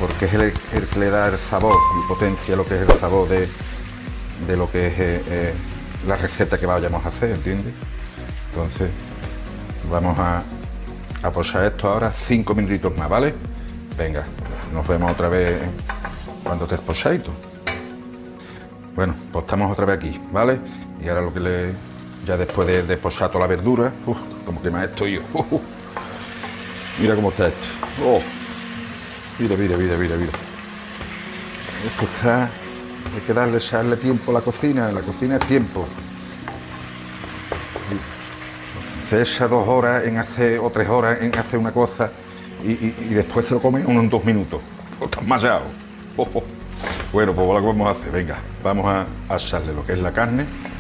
porque es el que le da el sabor y potencia lo que es el sabor de lo que es la receta que vayamos a hacer, ¿entiendes? Entonces vamos a posar esto ahora 5 minutitos más, ¿vale? Venga, nos vemos otra vez cuando estés posadito. Bueno, pues estamos otra vez aquí, ¿vale? Y ahora lo que ya después de posar toda la verdura, como que me ha esto yo. Mira cómo está esto. Oh, mira. Esto está, hay que darle tiempo a la cocina es tiempo. Esas 2 horas en hacer, o 3 horas en hacer una cosa y después se lo come uno en 2 minutos. Estás mallado. Bueno, pues lo que vamos a hacer, venga, vamos a asarle lo que es la carne.